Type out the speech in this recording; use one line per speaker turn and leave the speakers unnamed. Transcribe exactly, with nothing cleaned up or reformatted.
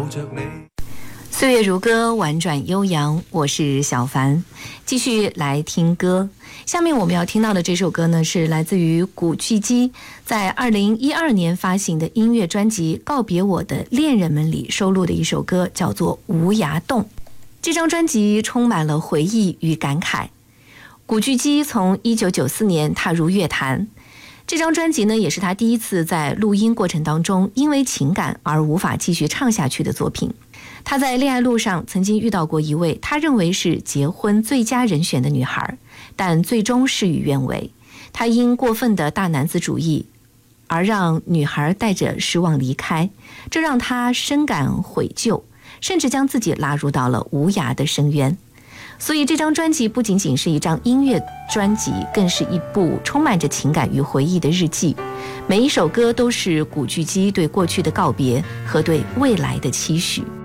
着你。
岁月如歌，婉转悠扬，我是小凡，继续来听歌。下面我们要听到的这首歌呢，是来自于古巨基在二零一二年发行的音乐专辑《告别我的恋人们》里收录的一首歌，叫做《无涯洞》。这张专辑充满了回忆与感慨。古巨基从一九九四年踏入乐坛，这张专辑呢，也是他第一次在录音过程当中因为情感而无法继续唱下去的作品。他在恋爱路上曾经遇到过一位他认为是结婚最佳人选的女孩，但最终事与愿违。他因过分的大男子主义而让女孩带着失望离开，这让他深感悔疚，甚至将自己拉入到了无涯的深渊。所以这张专辑不仅仅是一张音乐专辑，更是一部充满着情感与回忆的日记。每一首歌都是古巨基对过去的告别和对未来的期许。